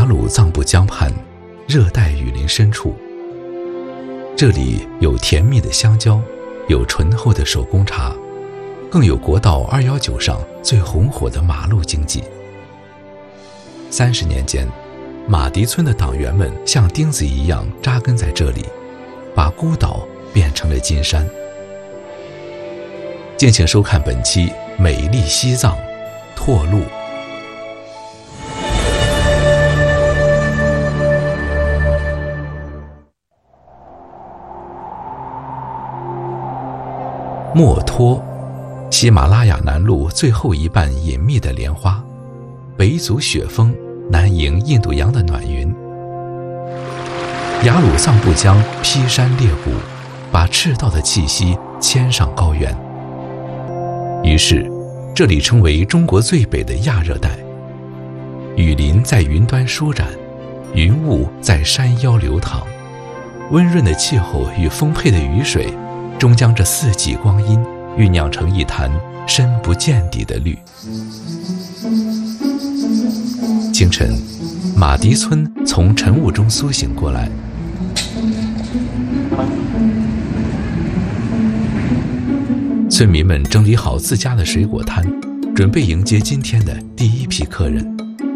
鲁藏布江畔热带雨林深处，这里有甜蜜的香蕉，有醇厚的手工茶，更有国道219上最红火的马路经济。30年间，马迪村的党员们像钉子一样扎根在这里，把孤岛变成了金山。敬请收看本期《美丽西藏》拓路。墨脱，喜马拉雅南麓最后一瓣隐秘的莲花，北阻雪峰，南迎印度洋的暖云。雅鲁藏布江劈山裂谷，把赤道的气息牵上高原。于是，这里成为中国最北的亚热带。雨林在云端舒展，云雾在山腰流淌，温润的气候与丰沛的雨水终将这4季光阴酝酿成一潭深不见底的绿。清晨，马迪村从晨雾中苏醒过来，村民们整理好自家的水果摊，准备迎接今天的第一批客人。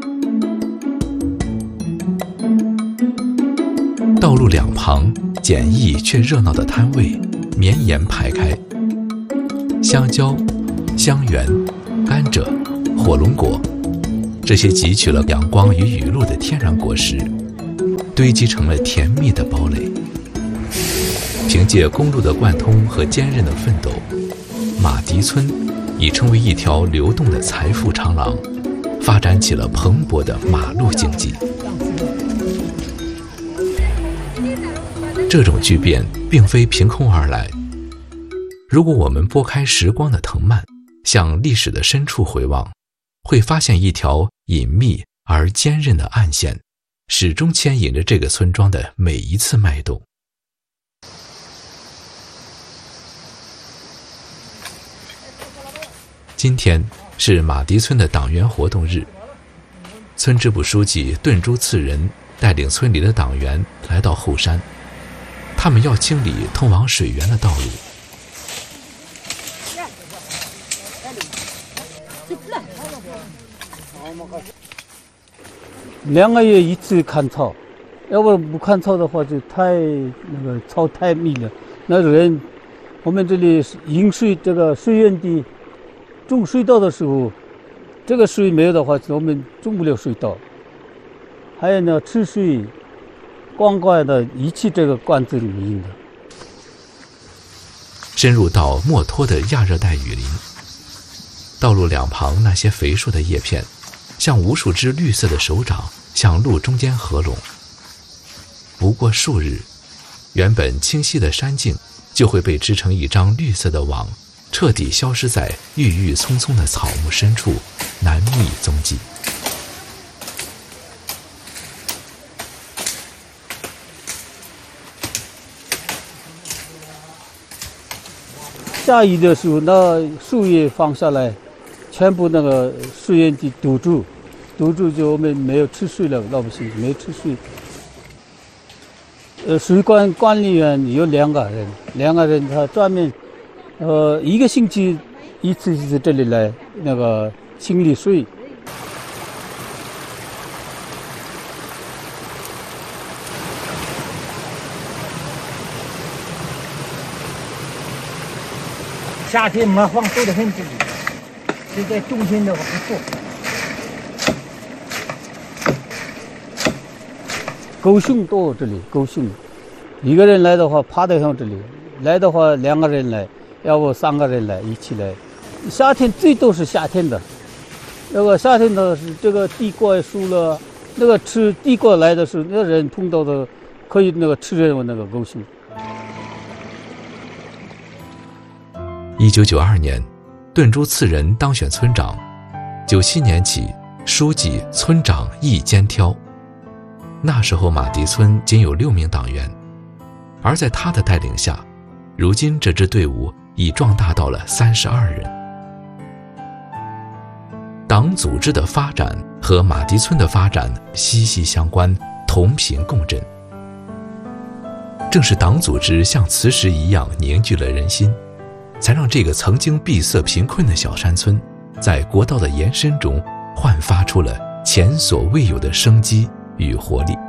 道路两旁简易却热闹的摊位绵延排开，香蕉、香橼、甘蔗、火龙果，这些汲取了阳光与雨露的天然果实，堆积成了甜蜜的堡垒。凭借公路的贯通和坚韧的奋斗，马迪村已成为一条流动的财富长廊，发展起了蓬勃的马路经济。这种巨变并非凭空而来，如果我们拨开时光的藤蔓，向历史的深处回望，会发现一条隐秘而坚韧的暗线，始终牵引着这个村庄的每一次脉动。今天是马迪村的党员活动日，村支部书记顿珠次仁带领村里的党员来到后山，他们要清理通往水源的道路。 2个月一次看草，要不不看草的话就草太密了。那人，我们这里引水这个水源地种水稻的时候，这个水没有的话，我们种不了水稻。还有呢，吃水灌溉的一起这个罐子里面的。 深入到墨脱的亚热带雨林，道路两旁那些肥硕的叶片，像无数只绿色的手掌向路中间合拢。不过数日，原本清晰的山径就会被织成一张绿色的网，彻底消失在郁郁葱葱的草木深处，难觅踪迹。 下雨的时候，那树叶放下来，全部那个水源地堵住就我们没有吃水了，老百姓没有吃水。水管管理员有2个人他专门1个星期一次这里来那个清理水。 夏天麻黄多得很，这里现在冬天的话不错。 狗熊多，这里狗熊，1个人来的话趴得上这里，来的话2个人来，要不3个人来一起来。夏天最多是夏天的，那个夏天的是这个地瓜熟了，那个吃地瓜来的时候，那人碰到的可以那个吃人那个狗熊。 1992年，顿珠次仁当选村长，97年起，书记、村长一肩挑。那时候马迪村仅有6名党员，而在他的带领下，如今这支队伍已壮大到了32人。党组织的发展和马蹄村的发展息息相关，同频共振。正是党组织像磁石一样凝聚了人心，才让这个曾经闭塞贫困的小山村，在国道的延伸中焕发出了前所未有的生机与活力。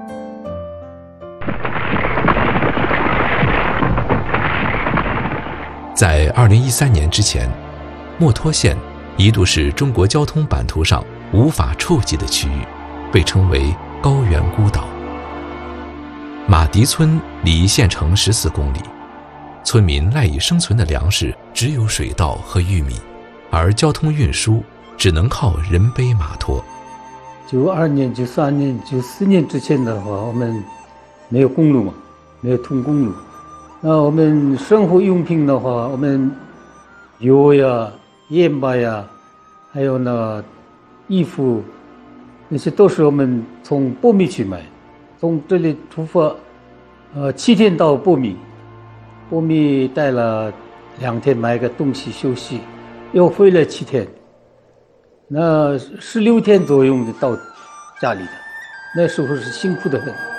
在2013年之前，墨脱县一度是中国交通版图上无法触及的区域，被称为高原孤岛。马蹄村离县城14公里，村民赖以生存的粮食只有水稻和玉米，而交通运输只能靠人背马拖。 92年、93年、94年之前的话，我们没有公路嘛，没有通公路。那我们生活用品的话，我们油呀、盐巴呀，还有那衣服，那些都是我们从波米去买。从这里出发，7天到波米，波米待了2天，买个东西休息，又回来7天，那16天左右就到家里的。那时候是辛苦的很。